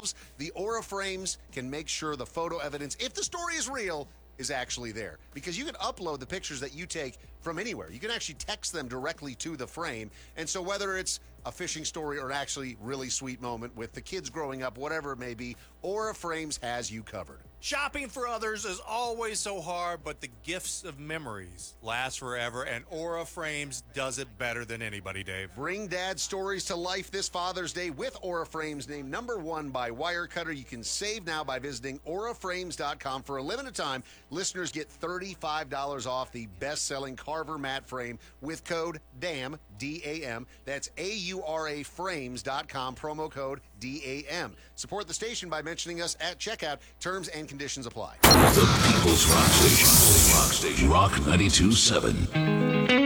themselves, the Aura frames can make sure the photo evidence, if the story is real, is actually there. Because you can upload the pictures that you take from anywhere. You can actually text them directly to the frame. And so whether it's a fishing story or an actually really sweet moment with the kids growing up, whatever it may be, Aura Frames has you covered. Shopping for others is always so hard, but the gifts of memories last forever, and Aura Frames does it better than anybody, Dave. Bring Dad's stories to life this Father's Day with Aura Frames, named #1 by Wirecutter. You can save now by visiting auraframes.com. For a limited time, listeners get $35 off the best-selling Carver mat frame with code DAM, D-A-M. That's A-U-R-A frames.com, promo code DAM. Support the station by mentioning us at checkout. Terms and conditions apply. The People's Rock Station. Rock 92.7.